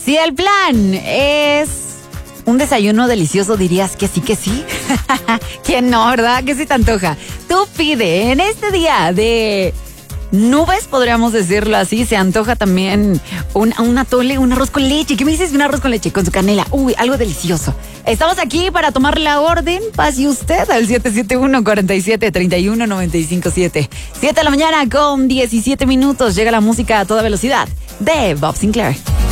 Si el plan es un desayuno delicioso, dirías que sí, que sí. ¿Quién no, verdad? ¿Qué se te antoja? Tú pide en este día de nubes, podríamos decirlo así. Se antoja también un atole, un arroz con leche. ¿Qué me dices de un arroz con leche? Con su canela. Uy, algo delicioso. Estamos aquí para tomar la orden. Pase usted al 771-47-31-957. 7 de la mañana con 17 minutos. Llega la música a toda velocidad de Bob Sinclair.